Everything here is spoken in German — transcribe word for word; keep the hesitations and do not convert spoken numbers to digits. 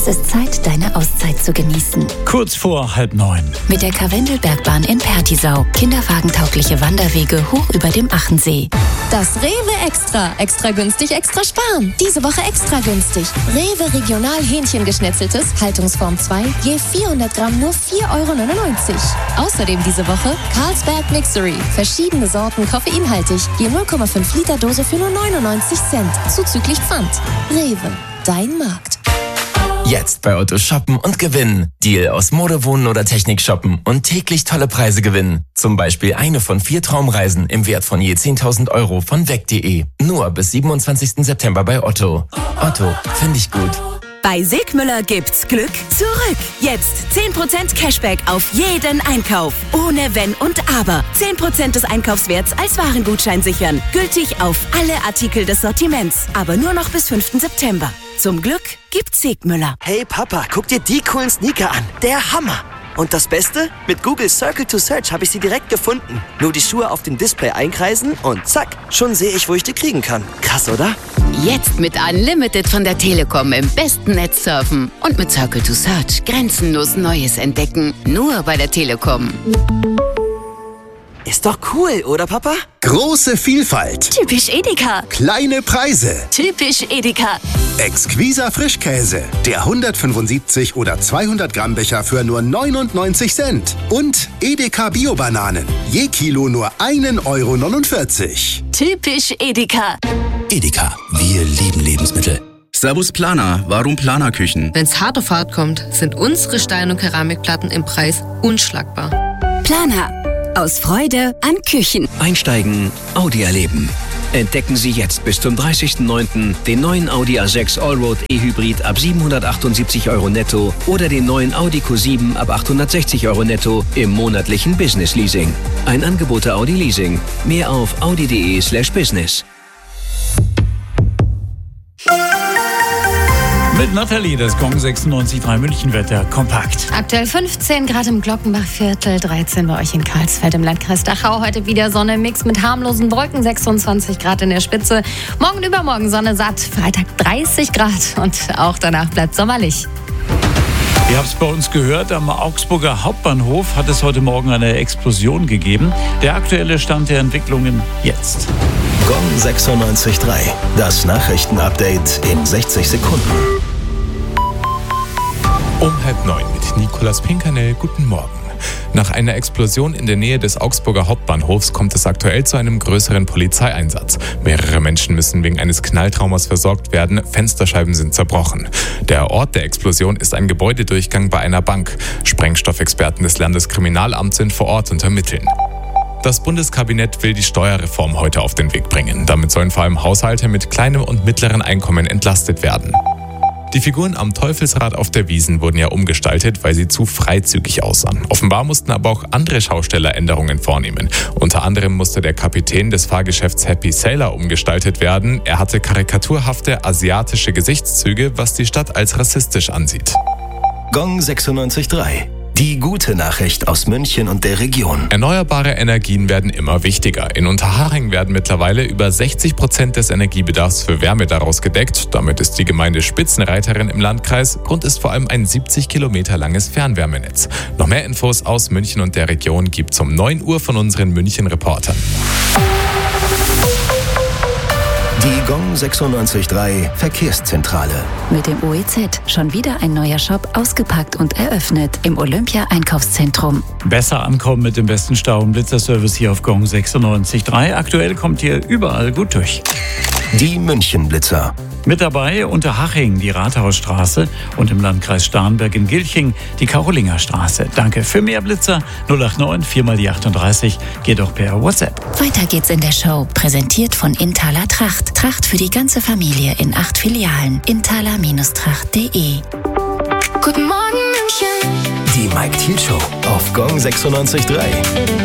Es ist Zeit, deine Auszeit zu genießen. Kurz vor halb neun. Mit der Karwendelbergbahn in Pertisau. Kinderwagentaugliche Wanderwege hoch über dem Achensee. Das Rewe Extra. Extra günstig, extra sparen. Diese Woche extra günstig. Rewe Regional Hähnchengeschnetzeltes, Haltungsform zwei, je vierhundert Gramm nur vier Euro neunundneunzig. Außerdem diese Woche Carlsberg Mixery. Verschiedene Sorten koffeinhaltig, je null Komma fünf Liter Dose für nur neunundneunzig Cent. Zuzüglich Pfand. Rewe, dein Markt. Jetzt bei Otto shoppen und gewinnen. Deal aus Mode, Wohnen oder Technik shoppen und täglich tolle Preise gewinnen. Zum Beispiel eine von vier Traumreisen im Wert von je zehntausend Euro von weg punkt de. Nur bis siebenundzwanzigsten September bei Otto. Otto, finde ich gut. Bei Sigmüller gibt's Glück zurück. Jetzt zehn Prozent Cashback auf jeden Einkauf. Ohne Wenn und Aber. zehn Prozent des Einkaufswerts als Warengutschein sichern. Gültig auf alle Artikel des Sortiments. Aber nur noch bis fünften September. Zum Glück gibt's Sigmüller. Hey Papa, guck dir die coolen Sneaker an. Der Hammer. Und das Beste? Mit Google Circle to Search habe ich sie direkt gefunden. Nur die Schuhe auf dem Display einkreisen und zack, schon sehe ich, wo ich die kriegen kann. Krass, oder? Jetzt mit Unlimited von der Telekom im besten Netz surfen. Und mit Circle to Search grenzenlos Neues entdecken. Nur bei der Telekom. Ist doch cool, oder Papa? Große Vielfalt. Typisch Edeka. Kleine Preise. Typisch Edeka. Exquiser Frischkäse. Der hundertfünfundsiebzig oder zweihundert Gramm Becher für nur neunundneunzig Cent. Und Edeka Bio-Bananen. Je Kilo nur ein Euro neunundvierzig. Typisch Edeka. Edeka, wir lieben Lebensmittel. Servus Planer, warum Planerküchen? Wenn's hart auf hart kommt, sind unsere Stein- und Keramikplatten im Preis unschlagbar. Planer. Aus Freude an Küchen. Einsteigen, Audi erleben. Entdecken Sie jetzt bis zum dreißigsten neunten den neuen Audi A sechs Allroad E-Hybrid ab siebenhundertachtundsiebzig Euro netto oder den neuen Audi Q sieben ab achthundertsechzig Euro netto im monatlichen Business Leasing. Ein Angebot der Audi Leasing. Mehr auf audi punkt de slash business. Mit Nathalie, das Gong sechsundneunzig Komma drei München-Wetter kompakt. Aktuell fünfzehn Grad im Glockenbachviertel, dreizehn bei euch in Karlsfeld im Landkreis Dachau. Heute wieder Sonne, Mix mit harmlosen Wolken, sechsundzwanzig Grad in der Spitze. Morgen übermorgen Sonne satt, Freitag dreißig Grad und auch danach bleibt sommerlich. Ihr habt es bei uns gehört, am Augsburger Hauptbahnhof hat es heute Morgen eine Explosion gegeben. Der aktuelle Stand der Entwicklungen jetzt. Gong sechsundneunzig Komma drei, das Nachrichtenupdate in sechzig Sekunden. Um halb neun mit Nicolas Pinkernell. Guten Morgen. Nach einer Explosion in der Nähe des Augsburger Hauptbahnhofs kommt es aktuell zu einem größeren Polizeieinsatz. Mehrere Menschen müssen wegen eines Knalltraumas versorgt werden, Fensterscheiben sind zerbrochen. Der Ort der Explosion ist ein Gebäudedurchgang bei einer Bank. Sprengstoffexperten des Landeskriminalamts sind vor Ort und ermitteln. Das Bundeskabinett will die Steuerreform heute auf den Weg bringen. Damit sollen vor allem Haushalte mit kleinem und mittleren Einkommen entlastet werden. Die Figuren am Teufelsrad auf der Wiesn wurden ja umgestaltet, weil sie zu freizügig aussahen. Offenbar mussten aber auch andere Schausteller Änderungen vornehmen. Unter anderem musste der Kapitän des Fahrgeschäfts Happy Sailor umgestaltet werden. Er hatte karikaturhafte asiatische Gesichtszüge, was die Stadt als rassistisch ansieht. Gong sechsundneunzig Komma drei. Die gute Nachricht aus München und der Region. Erneuerbare Energien werden immer wichtiger. In Unterhaching werden mittlerweile über sechzig Prozent des Energiebedarfs für Wärme daraus gedeckt. Damit ist die Gemeinde Spitzenreiterin im Landkreis. Grund ist vor allem ein siebzig Kilometer langes Fernwärmenetz. Noch mehr Infos aus München und der Region gibt's um neun Uhr von unseren München-Reportern. Die Gong sechsundneunzig Komma drei Verkehrszentrale. Mit dem O E Z schon wieder ein neuer Shop ausgepackt und eröffnet im Olympia-Einkaufszentrum. Besser ankommen mit dem besten Stau- und Blitzerservice hier auf Gong sechsundneunzig Komma drei. Aktuell kommt ihr überall gut durch. Die München-Blitzer. Mit dabei Unterhaching, die Rathausstraße und im Landkreis Starnberg in Gilching die Karolingerstraße. Danke. Für mehr Blitzer null acht neun vier mal die achtunddreißig. Geht auch per WhatsApp. Weiter geht's in der Show. Präsentiert von Inthaler Tracht. Tracht für die ganze Familie in acht Filialen. inthaler Tracht punkt de. Guten Morgen München. Die Mike Thiel Show auf Gong sechsundneunzig Komma drei.